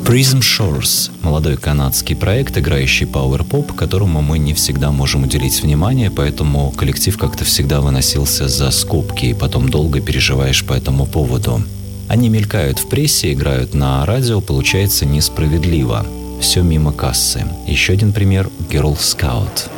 Prism Shores – молодой канадский проект, играющий пауэр-поп, которому мы не всегда можем уделить внимание, поэтому коллектив как-то всегда выносился за скобки, и потом долго переживаешь по этому поводу. Они мелькают в прессе, играют на радио, получается несправедливо. Все мимо кассы. Еще один пример – Girl Scout.